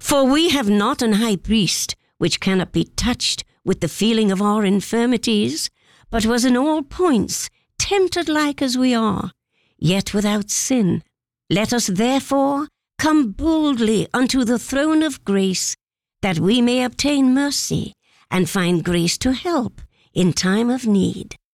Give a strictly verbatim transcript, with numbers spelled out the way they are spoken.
For we have not an high priest which cannot be touched with the feeling of our infirmities, but was in all points tempted like as we are, yet without sin. Let us therefore come boldly unto the throne of grace, that we may obtain mercy and find grace to help in time of need.